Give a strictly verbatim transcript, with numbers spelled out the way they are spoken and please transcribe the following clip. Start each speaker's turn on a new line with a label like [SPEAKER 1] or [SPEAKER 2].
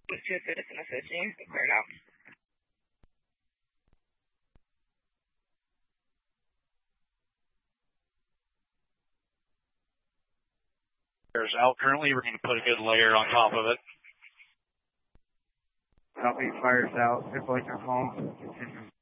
[SPEAKER 1] To a citizen assisting, cleared out.
[SPEAKER 2] There's out currently. We're going to put a good layer on top of it.
[SPEAKER 3] South eight fires out. Zip like your phone.